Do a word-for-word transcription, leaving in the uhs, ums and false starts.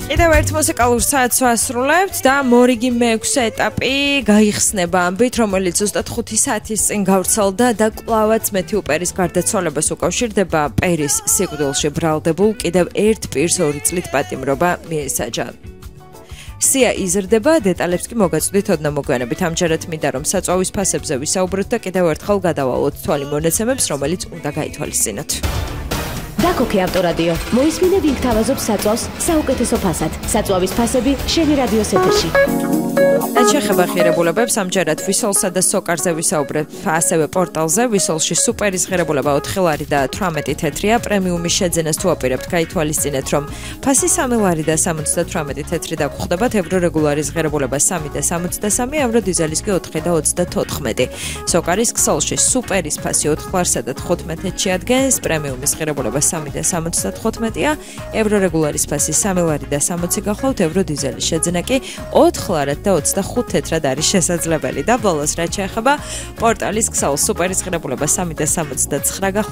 კიდევ ერთ მუსიკალურ საათს ვასრულებთ და მორიგი მეექვსე ეტაპი გაიხსნება ამბით, რომელიც ზუსტად ხუთი საათის წინ გავრცელდა და კვლავაც მეთიუ პერის გარდაცვალებას უკავშირდება პერის სიკვდილში ბრალდებულ კიდევ ერთ პირს ორი წლით პატიმრობა მიესაჯა. სია იზრდება, დეტალებს კი მოგაწვდით ოდნა მოგვიანებით. ამჯერად მინდა რომ საწვავის ფასებზე ვისაუბროთ და კიდევ ერთხელ გადავალოთ თვალი მონაცემებს, რომელიც უნდა გაითვალისწინოთ. დაკოკე ავტორადიო. მოისმინე ვინ გთავაზობს საწვავს საუკეთესო ფასად. საწვავის ფასები შენი რადიოს ეთერში. რაც შეეხება ღირებულებებს, ამჯერად ვისოლსა და სოკარზე ვისაუბრებ, ასევე პორტალზე. ვისოლში სუპერის ღირებულება ოთხი ლარი და თვრამეტი თეთრია. პრემიუმის შეძენას თუ აპირებთ, გაითვალისწინეთ, რომ ფასი სამი ლარი და სამოცდათვრამეტი თეთრი დაგხვდებათ. ევრო რეგულარის ღირებულება სამი და სამოცდასამი, ევრო დიზელის კი ოთხი და ოცდათოთხმეტი. სოკარის ქსელში სუპერის ფასი ოთხ ლარსა და თხუთმეტეთში ადგენს, პრემიუმის ღირებულება სამი და სამოცდათოთხმეტია, ევრო რეგულარის ფასი სამი ლარი და სამოცი გახლავთ, ევრო დიზელის შეძენა კი ოთხ ლარად და ოცდახუთ თეთრად არის შესაძლებელი. და ბოლოს რაც შეეხება პორტალის ქსელს, სუპერის ღირებულება სამი და სამოცდაცხრა გახლავთ,